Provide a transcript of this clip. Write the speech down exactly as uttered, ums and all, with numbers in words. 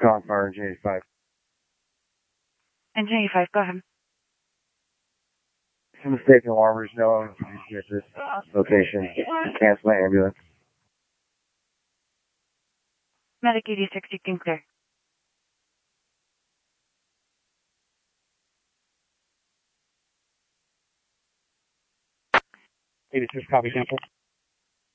Calling fire engine eighty-five. Engine eighty-five, go ahead. Some mistaken alarmers, no information at this location. Cancel my ambulance. Medic eighty-six, you can clear. eighty-six, copy, cancel.